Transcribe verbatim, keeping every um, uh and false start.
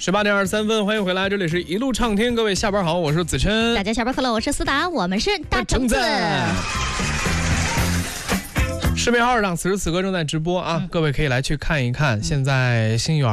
十八点二十三分，欢迎回来，这里是一路畅听，各位下班好，我是子琛。 大家下班快乐，我是思达，我们是大橙子。 视频号上此时此刻正在直播啊、嗯，各位可以来去看一看。现在新园